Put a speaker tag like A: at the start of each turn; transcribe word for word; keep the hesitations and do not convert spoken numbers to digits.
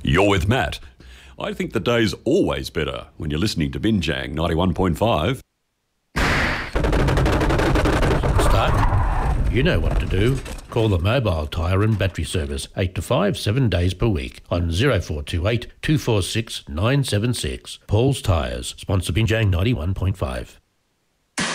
A: You're with Matt. I think the day's always better when you're listening to Binjang ninety-one point five.
B: Start. You know what to do. Call the mobile tyre and battery service eight to five, seven days per week on zero four two eight, two four six, nine seven six. Paul's Tyres, sponsor Binjang ninety-one point five.